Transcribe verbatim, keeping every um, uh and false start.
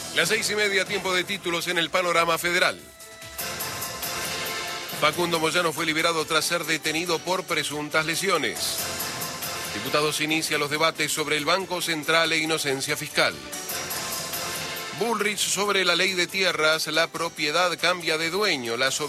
Las seis y media, tiempo de títulos en el panorama federal. Facundo Moyano fue liberado tras ser detenido por presuntas lesiones. Diputados inicia los debates sobre el Banco Central e inocencia fiscal. Bullrich sobre la ley de tierras, la propiedad cambia de dueño, la soberanía